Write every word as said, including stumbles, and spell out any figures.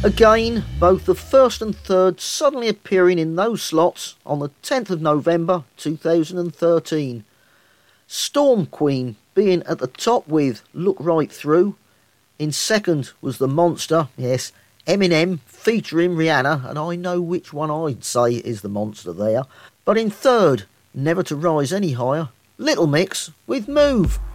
Again, both the first and third suddenly appearing in those slots on the tenth of November two thousand thirteen. Storm Queen being at the top with Look Right Through. In second was The Monster, yes, Eminem featuring Rihanna, and I know which one I'd say is the monster there. But in third, Never to Rise Any Higher, Little Mix with Move.